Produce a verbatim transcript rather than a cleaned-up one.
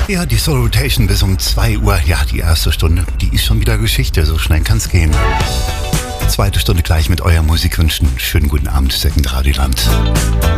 Ja, die Soul Rotation bis um zwei Uhr. Ja, die erste Stunde, die ist schon wieder Geschichte. So schnell kann's gehen. Zweite Stunde gleich mit euren Musikwünschen. Schönen guten Abend, Second Radioland.